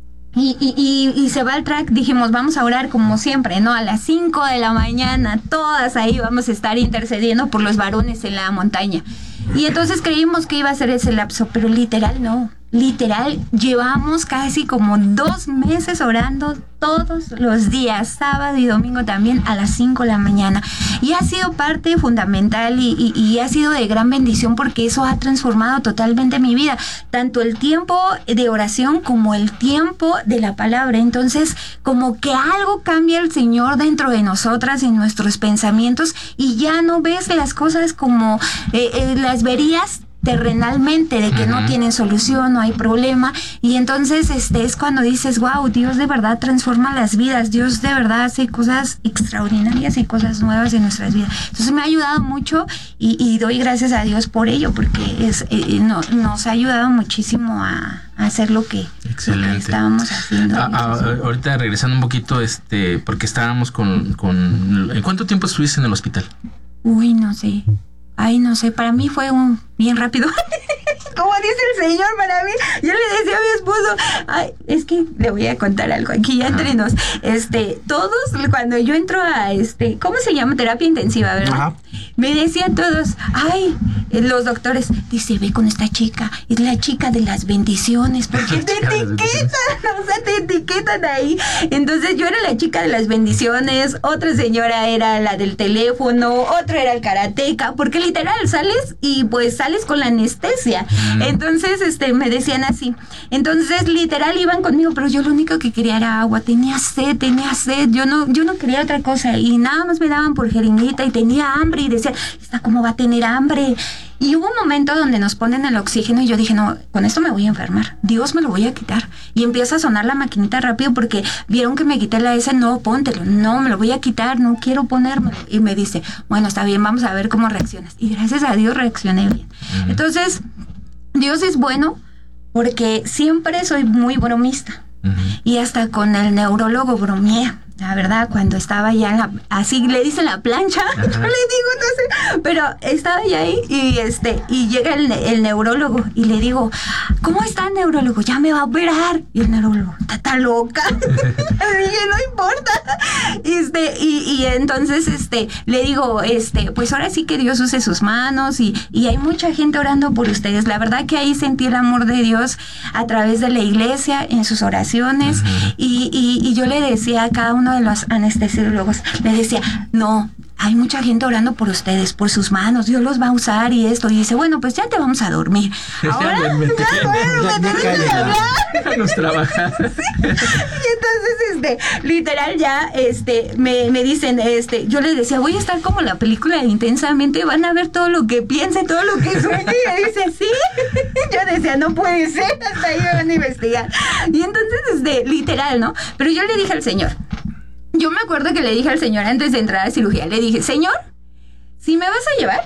Y, y, y, y se va al track, dijimos, vamos a orar como siempre, ¿no? A las cinco de la mañana, todas ahí vamos a estar intercediendo por los varones en la montaña. Y entonces creímos que iba a ser ese lapso, pero literal no. Literal, llevamos casi como dos meses orando todos los días, sábado y domingo también a las cinco de la mañana. Y ha sido parte fundamental y, y, y ha sido de gran bendición porque eso ha transformado totalmente mi vida. Tanto el tiempo de oración como el tiempo de la palabra. Entonces, como que algo cambia el Señor dentro de nosotras, en nuestros pensamientos, y ya no ves las cosas como eh, eh, las verías terrenalmente, de que uh-huh. no tienen solución, no hay problema, y entonces este es cuando dices, wow, Dios de verdad transforma las vidas, Dios de verdad hace cosas extraordinarias y cosas nuevas en nuestras vidas. Entonces me ha ayudado mucho y, y doy gracias a Dios por ello, porque es eh, no, nos ha ayudado muchísimo a, a hacer lo que, Excelente. lo que estábamos haciendo. Ah, ah, ahorita regresando un poquito, este, porque estábamos con, con... ¿En cuánto tiempo estuviste en el hospital? Uy, no sé. Ay, no sé, para mí fue un bien rápido. Como dice el Señor, para mí, yo le decía a mi esposo, ay, es que le voy a contar algo aquí ya entre nos. Este, todos, cuando yo entro a este, ¿cómo se llama? Terapia intensiva, ¿verdad? Ajá. Me decían todos, ay, los doctores, dice, ve con esta chica, es la chica de las bendiciones, porque te etiquetan, o sea, te etiquetan ahí. Entonces yo era la chica de las bendiciones, otra señora era la del teléfono, otro era el karateca, porque literal sales y pues sales con la anestesia. Mm. Entonces, este, me decían así. Entonces, literal iban conmigo, pero yo lo único que quería era agua, tenía sed, tenía sed, yo no, yo no quería otra cosa, y nada más me daban por jeringuita y tenía hambre y decía, ¿esta cómo va a tener hambre? Y hubo un momento donde nos ponen el oxígeno y yo dije, no, con esto me voy a enfermar, Dios me lo voy a quitar. Y empieza a sonar la maquinita rápido porque vieron que me quité la S, no, póntelo, no, me lo voy a quitar, no quiero ponérmelo. Y me dice, bueno, está bien, vamos a ver cómo reaccionas. Y gracias a Dios reaccioné bien. Uh-huh. Entonces, Dios es bueno porque siempre soy muy bromista. Uh-huh. Y hasta con el neurólogo bromeé. la verdad, cuando estaba ya en la, así le dicen la plancha, yo le digo, no sé, pero estaba ya ahí y este, y llega el, el neurólogo y le digo, ¿cómo está el neurólogo? Ya me va a operar. Y el neurólogo, está tan loca. Dije, no importa. Este, y, y entonces este, le digo, este, pues ahora sí que Dios use sus manos y, y hay mucha gente orando por ustedes. La verdad que ahí sentí el amor de Dios a través de la iglesia, en sus oraciones, uh-huh. y, y, y yo le decía a cada uno de los anestesiólogos, le decía, no, hay mucha gente orando por ustedes, por sus manos, Dios los va a usar y esto, y dice, bueno, pues ya te vamos a dormir. Ahora, ya, me, ya, bueno, me tenés que hablar. Déjanos trabajar. Sí. Y entonces, este, literal ya, este, me, me dicen, este, yo les decía, voy a estar como la película de Intensamente, van a ver todo lo que piense, todo lo que sueñe, y dice, sí. Yo decía, no puede ser, hasta ahí me van a investigar. Y entonces, este, literal, ¿no? Pero yo le dije al Señor, yo me acuerdo que le dije al Señor antes de entrar a cirugía, le dije, Señor, si me vas a llevar,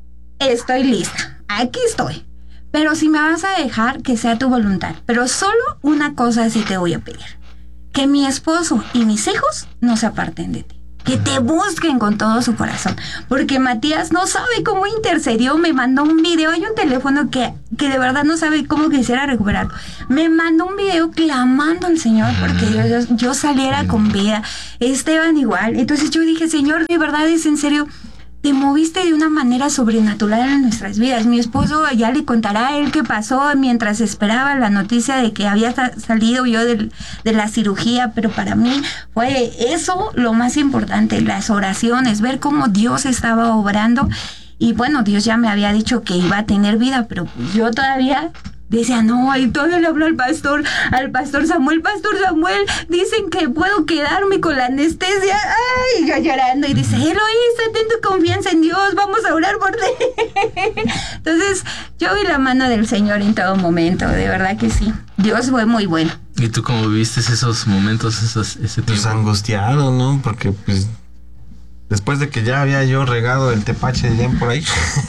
estoy lista, aquí estoy. Pero si me vas a dejar, que sea tu voluntad. Pero solo una cosa sí te voy a pedir, que mi esposo y mis hijos no se aparten de ti. Que te busquen con todo su corazón. Porque Matías no sabe cómo intercedió. Me mandó un video. Hay un teléfono que, que de verdad no sabe cómo quisiera recuperarlo. Me mandó un video clamando al Señor porque yo, yo, yo saliera con vida. Esteban igual. Entonces yo dije, Señor, de verdad es en serio. Te moviste de una manera sobrenatural en nuestras vidas. Mi esposo ya le contará a él qué pasó mientras esperaba la noticia de que había sa- salido yo del, de la cirugía, pero para mí fue eso lo más importante, las oraciones, ver cómo Dios estaba obrando. Y bueno, Dios ya me había dicho que iba a tener vida, pero yo todavía decía, no, y todavía le hablo al pastor, al pastor Samuel, pastor Samuel, dicen que puedo quedarme con la anestesia. Ay, yo llorando, y dice, Eloísa, ten tu confianza en Dios, vamos a orar por ti. Entonces, yo vi la mano del Señor en todo momento, de verdad que sí. Dios fue muy bueno. ¿Y tú cómo viviste esos momentos, esos, ese tiempo? Pues angustiado, ¿no? Porque pues después de que ya había yo regado el tepache de por ahí,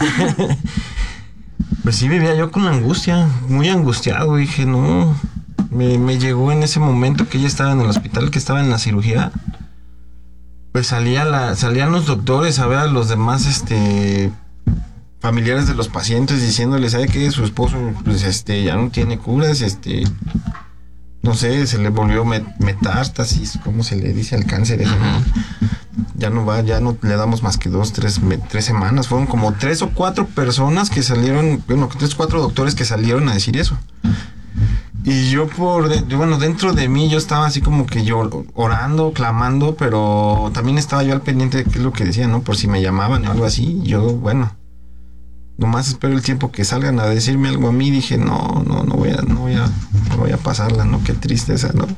pues sí vivía yo con angustia, muy angustiado. Dije, no, me, me llegó en ese momento que ella estaba en el hospital, que estaba en la cirugía. Pues salía la, salían los doctores a ver a los demás este familiares de los pacientes diciéndoles, ¿sabe qué? Su esposo pues este ya no tiene curas, este no sé, se le volvió met- metástasis, ¿cómo se le dice al cáncer eso, ¿no? Ya no va, ya no le damos más que dos, tres, me, tres semanas. Fueron como tres o cuatro personas que salieron, bueno, tres o cuatro doctores que salieron a decir eso. Y yo por, de, bueno, dentro de mí yo estaba así como que yo orando, clamando, pero también estaba yo al pendiente de qué es lo que decían, ¿no? Por si me llamaban o algo así. Yo, bueno, nomás espero el tiempo que salgan a decirme algo a mí. Dije, no, no, no voy a, no voy a, no voy a pasarla, ¿no? Qué tristeza, ¿no?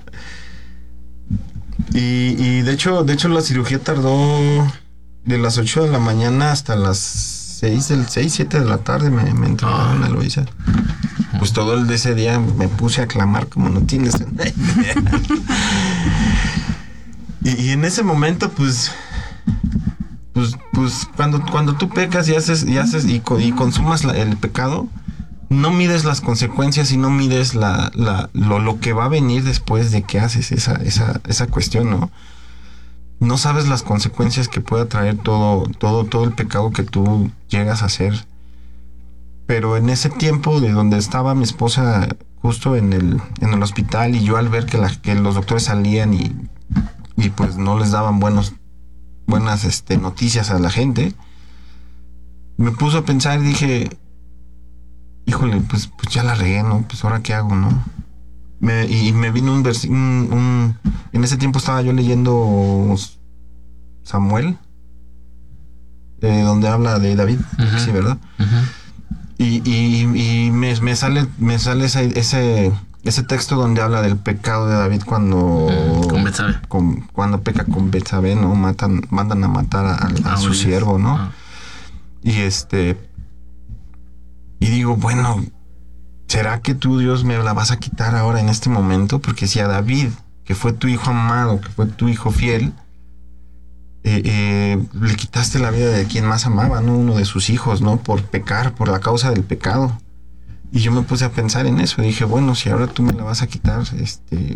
Y, y de hecho, de hecho la cirugía tardó de las ocho de la mañana hasta las seis, del seis, siete de la tarde me, me entregaron a Eloísa. Pues todo el de ese día me puse a clamar como no tienes una idea. y, y en ese momento, pues, pues, pues cuando, cuando tú pecas y haces, y haces y, y consumas la, el pecado, no mides las consecuencias y no mides la, la, lo, lo que va a venir después de que haces esa, esa, esa cuestión, ¿no? No sabes las consecuencias que pueda traer todo, todo, todo el pecado que tú llegas a hacer. Pero en ese tiempo de donde estaba mi esposa justo en el, en el hospital y yo al ver que, la, que los doctores salían y, y pues no les daban buenos, buenas este, noticias a la gente, me puso a pensar y dije, híjole, pues, pues ya la regué, ¿no? Pues ahora qué hago, ¿no? Me, y me vino un versículo, un, un, en ese tiempo estaba yo leyendo Samuel, eh, donde habla de David, uh-huh. Sí, ¿verdad? Uh-huh. Y, y, y me, me sale, me sale ese, ese, ese texto donde habla del pecado de David cuando, uh-huh. con Betsabé. Con, cuando peca con Betsabé, ¿no? Matan, mandan a matar a, a, a su siervo, ¿no? Uh-huh. Y este, y digo, bueno, ¿será que tú, Dios, me la vas a quitar ahora en este momento? Porque si a David, que fue tu hijo amado, que fue tu hijo fiel, eh, eh, le quitaste la vida de quien más amaba, ¿no? Uno de sus hijos, ¿no? Por pecar, por la causa del pecado. Y yo me puse a pensar en eso. Dije, bueno, si ahora tú me la vas a quitar, este,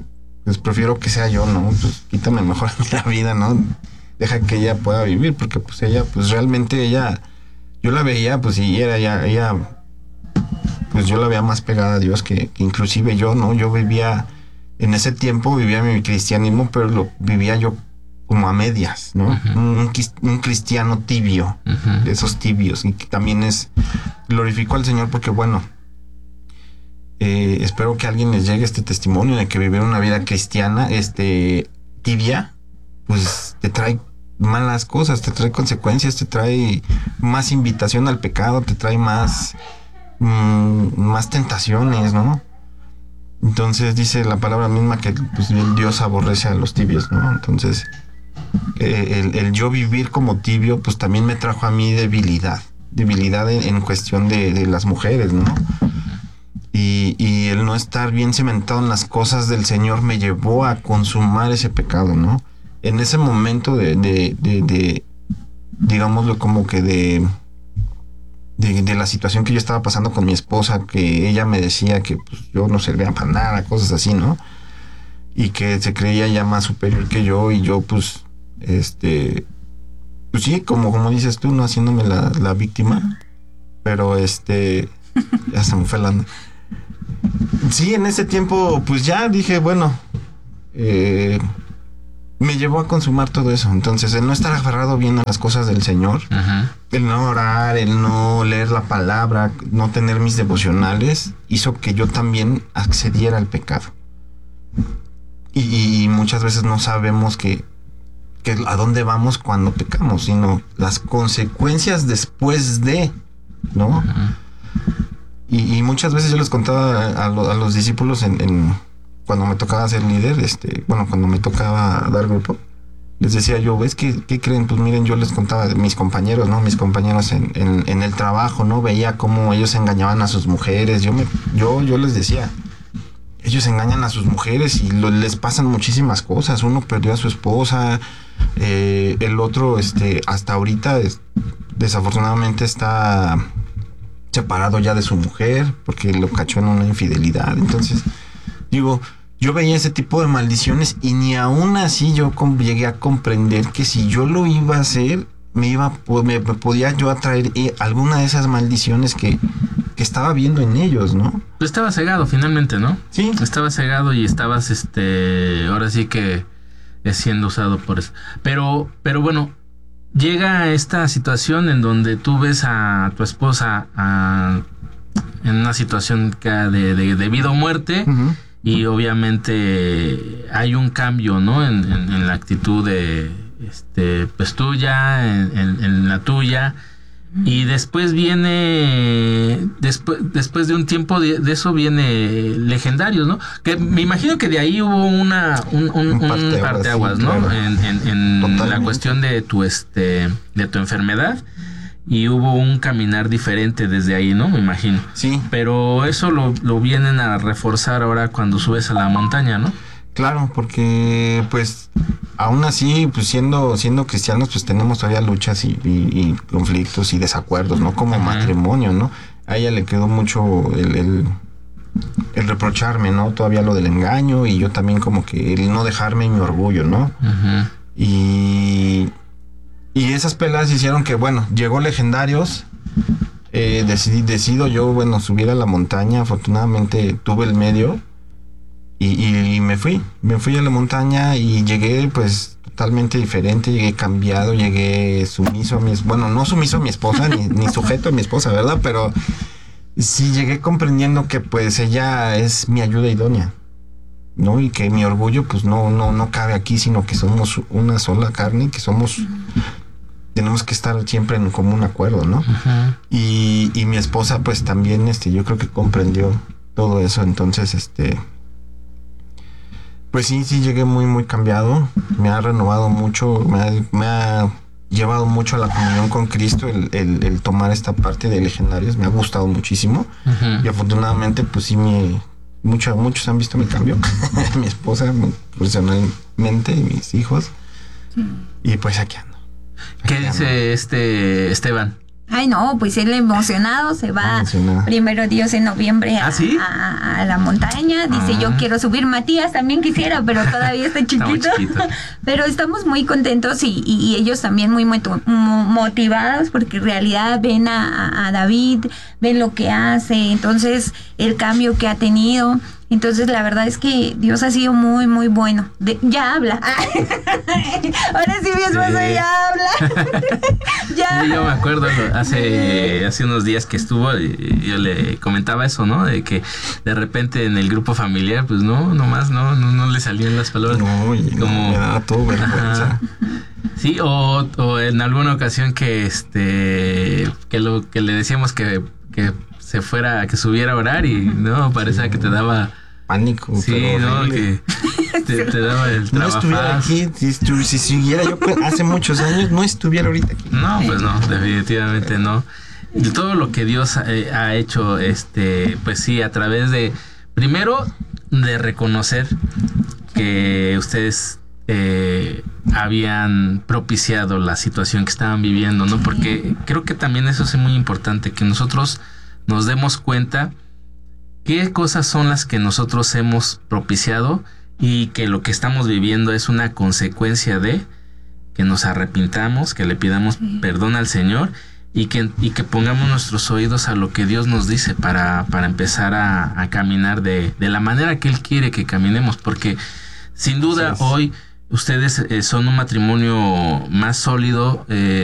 pues prefiero que sea yo, ¿no? Pues quítame mejor la vida, ¿no? Deja que ella pueda vivir, porque pues ella, pues realmente ella, yo la veía, pues y era ya, ella, pues yo la veía más pegada a Dios que, que inclusive yo, ¿no? Yo vivía, en ese tiempo vivía mi cristianismo, pero lo vivía yo como a medias, ¿no? Uh-huh. Un, un cristiano tibio, uh-huh. de esos tibios, y que también es, glorifico al Señor porque, bueno, eh, espero que a alguien les llegue este testimonio de que vivir una vida cristiana, este, tibia, pues te trae malas cosas, te trae consecuencias, te trae más invitación al pecado, te trae más, mmm, más tentaciones, ¿no? Entonces dice la palabra misma que pues, el Dios aborrece a los tibios, ¿no? Entonces eh, el, el yo vivir como tibio pues también me trajo a mí debilidad, debilidad en, en cuestión de, de las mujeres, ¿no? Y, y el no estar bien cimentado en las cosas del Señor me llevó a consumar ese pecado, ¿no? En ese momento de, de, de, de digámoslo como que de, de, de la situación que yo estaba pasando con mi esposa, que ella me decía que pues, yo no servía para nada, cosas así, ¿no? Y que se creía ya más superior que yo, y yo pues, este, pues sí, como, como dices tú, no haciéndome la, la víctima, pero este, ya se me fue la... Sí, en ese tiempo, pues ya dije, bueno, eh... me llevó a consumar todo eso. Entonces, el no estar aferrado bien a las cosas del Señor, uh-huh. el no orar, el no leer la palabra, no tener mis devocionales, hizo que yo también accediera al pecado. Y, y muchas veces no sabemos que, que a dónde vamos cuando pecamos, sino las consecuencias después de, ¿no? Uh-huh. Y, y muchas veces yo les contaba a, a, lo, a los discípulos en... en cuando me tocaba ser líder, este, bueno, cuando me tocaba dar grupo, les decía yo, ¿ves qué, qué creen? Pues miren, yo les contaba de mis compañeros, ¿no? Mis compañeros en, en, en el trabajo, ¿no? Veía cómo ellos engañaban a sus mujeres. Yo me, yo, yo les decía, ellos engañan a sus mujeres y lo, les pasan muchísimas cosas. Uno perdió a su esposa, eh, el otro, este, hasta ahorita, es, desafortunadamente está separado ya de su mujer porque lo cachó en una infidelidad. Entonces, digo, yo veía ese tipo de maldiciones y ni aún así yo com- llegué a comprender que si yo lo iba a hacer, me iba me, me podía yo atraer eh, alguna de esas maldiciones que, que estaba viendo en ellos, ¿no? Estaba cegado finalmente, ¿no? Sí. Estaba cegado y estabas, este, ahora sí que siendo usado por eso. Pero, pero bueno, llega esta situación en donde tú ves a tu esposa a, en una situación de, de, de vida o muerte. Uh-huh. Y obviamente hay un cambio, ¿no? En, en, en la actitud de, este, pues tuya, en, en, en la tuya. Y después viene, después, después de un tiempo de, de eso viene Legendarios, ¿no? Que me imagino que de ahí hubo una, un, un, un parteaguas, parteaguas sí, ¿no? Claro. En, en, en la cuestión de tu, este, de tu enfermedad. Y hubo un caminar diferente desde ahí, ¿no? Me imagino. Sí. Pero eso lo, lo vienen a reforzar ahora cuando subes a la montaña, ¿no? Claro, porque pues aún así, pues siendo siendo cristianos, pues tenemos todavía luchas y, y, y conflictos y desacuerdos, ¿no? Como uh-huh. matrimonio, ¿no? A ella le quedó mucho el, el, el reprocharme, ¿no? Todavía lo del engaño y yo también como que el no dejarme y mi orgullo, ¿no? Uh-huh. Y... Y esas peleas hicieron que, bueno, llegó Legendarios, eh, decidí, decido yo, bueno, subir a la montaña, afortunadamente tuve el medio y, y me fui, me fui a la montaña y llegué pues totalmente diferente, llegué cambiado, llegué sumiso a mi, bueno, no sumiso a mi esposa, ni, ni sujeto a mi esposa, ¿verdad? Pero sí llegué comprendiendo que pues ella es mi ayuda idónea, ¿no? Y que mi orgullo pues no, no, no cabe aquí, sino que somos una sola carne, que somos... tenemos que estar siempre en común acuerdo, ¿no? Uh-huh. Y, y mi esposa, pues también, este, yo creo que comprendió todo eso. Entonces, este, pues sí, sí llegué muy, muy cambiado. Me ha renovado mucho, me ha, me ha llevado mucho a la comunión con Cristo el, el, el tomar esta parte de Legendarios. Me ha gustado muchísimo. Uh-huh. Y afortunadamente, pues sí, mi, mucho, muchos han visto mi cambio. Mi esposa, profesionalmente, y mis hijos. Uh-huh. Y pues aquí ando. ¿Qué dice este Esteban? Ay, no, pues él emocionado se va emocionado. Primero Dios en noviembre a, ¿Ah, sí? a, a la montaña. Dice, ah. yo quiero subir. Matías también quisiera, pero todavía está chiquito. Está chiquito. Pero estamos muy contentos y, y, y ellos también muy motivados porque en realidad ven a, a David, ven lo que hace, entonces el cambio que ha tenido. Entonces la verdad es que Dios ha sido muy muy bueno. De, ya habla. Ahora sí mi esposo sí. ya habla. ya. Sí, yo me acuerdo hace hace unos días que estuvo y yo le comentaba eso, ¿no? De que de repente en el grupo familiar pues no, nomás no no, no le salían las palabras. No, y como me da todo vergüenza. Sí, o, o en alguna ocasión que este que lo que le decíamos que que se fuera, que subiera a orar y no, parecía que te daba pánico. Sí, no, que te, te daba el trabajo. No estuviera aquí, si, estu- si siguiera yo hace muchos años, no estuviera ahorita aquí. No, pues no, definitivamente no. De todo lo que Dios eh, ha hecho, este, pues sí, a través de, primero, de reconocer que ustedes eh, habían propiciado la situación que estaban viviendo, ¿no? Porque creo que también eso es muy importante, que nosotros nos demos cuenta qué cosas son las que nosotros hemos propiciado y que lo que estamos viviendo es una consecuencia de que nos arrepintamos, que le pidamos sí. perdón al Señor y que, y que pongamos nuestros oídos a lo que Dios nos dice para, para empezar a, a caminar de, de la manera que Él quiere que caminemos, porque sin duda sí. hoy ustedes eh, son un matrimonio más sólido, eh,